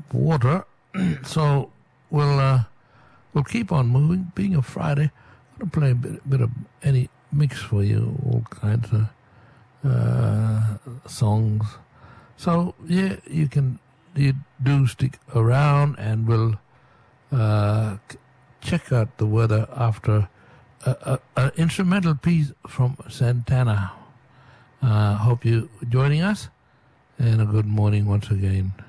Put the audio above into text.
water. So we'll keep on moving. Being a Friday, I'm going to play a bit of any mix for you, all kinds of songs. So yeah, you do stick around, and we'll check out the weather after an instrumental piece from Santana. Hope you joining us, and a good morning once again.